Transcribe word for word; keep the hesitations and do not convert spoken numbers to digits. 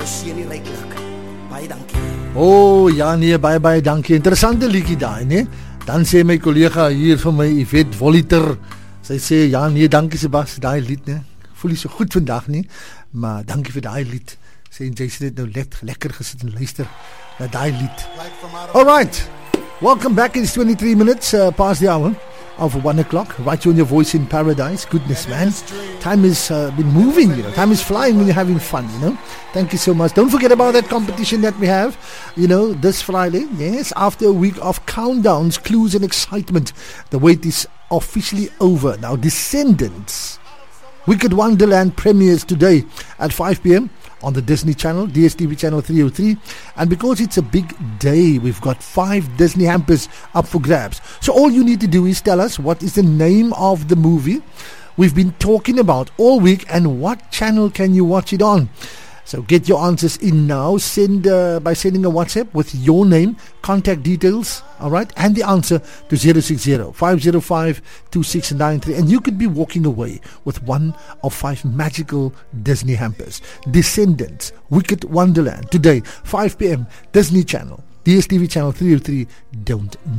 sien nie ryklik. Baie dankie. Oh, ja nee, baie baie dankie. Interessante liedjie daai, né? Dan sê my kollega hier van my Yvette Voliter, sy sê ja nee, dankie Sebas, daai lied, né? Voel nie so goed vandag nie, maar dankie vir daai lied. Sê en jy sê dit nou let, lekker gesit en luister na daai lied. All right. Welcome back. It's twenty-three minutes uh, past the hour of one o'clock. Right on your voice in paradise. Goodness, man. Time has uh, been moving, you know. Time is flying when you're having fun, you know. Thank you so much. Don't forget about that competition that we have, you know, this Friday. Yes, after a week of countdowns, clues and excitement, the wait is officially over. Now, Descendants, Wicked Wonderland premieres today at five p.m. on the Disney Channel, D S T V channel three oh three. And because it's a big day, we've got five Disney hampers up for grabs. So all you need to do is tell us what is the name of the movie we've been talking about all week and what channel can you watch it on. So get your answers in now. Send uh, by sending a WhatsApp with your name, contact details, all right, and the answer to zero six zero, five zero five, two six nine three. And you could be walking away with one of five magical Disney hampers. Descendants, Wicked Wonderland, today, five p.m. Disney Channel, D S T V channel three oh three. Don't miss.